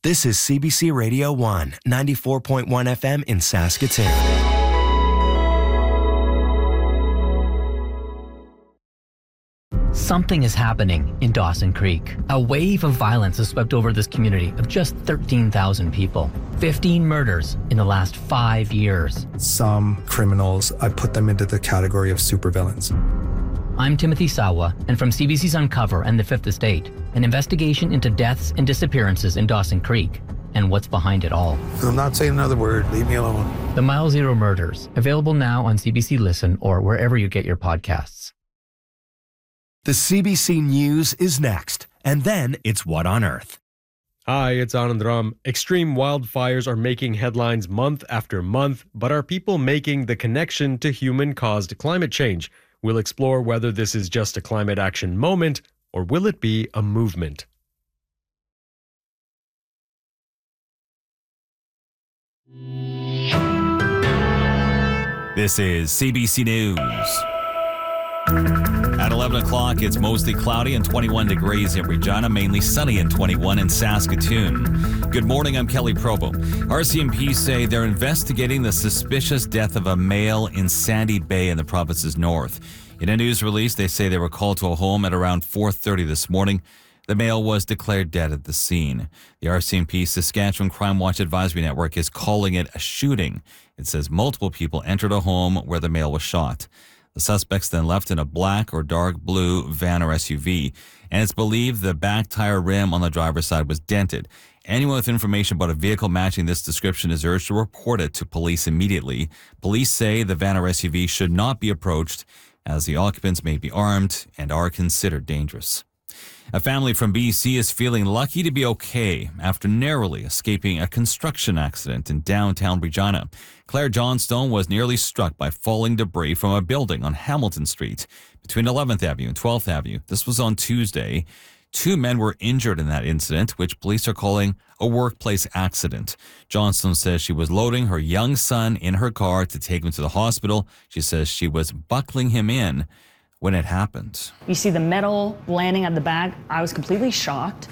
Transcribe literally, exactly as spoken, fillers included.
This is C B C Radio one, ninety-four point one F M in Saskatoon. Something is happening in Dawson Creek. A wave of violence has swept over this community of just thirteen thousand people. fifteen murders in the last five years. Some criminals, I put them into the category of supervillains. I'm Timothy Sawa, and from C B C's Uncover and The Fifth Estate, an investigation into deaths and disappearances in Dawson Creek and what's behind it all. I'm not saying another word. Leave me alone. The Mile Zero Murders, available now on C B C Listen or wherever you get your podcasts. The C B C News is next, and then it's What on Earth. Hi, it's Anand Ram. Extreme wildfires are making headlines month after month, but are people making the connection to human-caused climate change? We'll explore whether this is just a climate action moment, or will it be a movement? This is C B C News. At eleven o'clock, it's mostly cloudy and twenty-one degrees in Regina, mainly sunny and twenty-one in Saskatoon. Good morning, I'm Kelly Probo. R C M P say they're investigating the suspicious death of a male in Sandy Bay in the province's north. In a news release, they say they were called to a home at around four thirty this morning. The male was declared dead at the scene. The R C M P Saskatchewan Crime Watch Advisory Network is calling it a shooting. It says multiple people entered a home where the male was shot. The suspects then left in a black or dark blue van or S U V, and it's believed the back tire rim on the driver's side was dented. Anyone with information about a vehicle matching this description is urged to report it to police immediately. Police say the van or S U V should not be approached, as the occupants may be armed and are considered dangerous. A family from B C is feeling lucky to be okay after narrowly escaping a construction accident in downtown Regina. Claire Johnstone was nearly struck by falling debris from a building on Hamilton Street between eleventh Avenue and twelfth Avenue. This was on Tuesday. Two men were injured in that incident, which police are calling a workplace accident. Johnstone says she was loading her young son in her car to take him to the hospital. She says she was buckling him in when it happened. You see the metal landing at the back. I was completely shocked.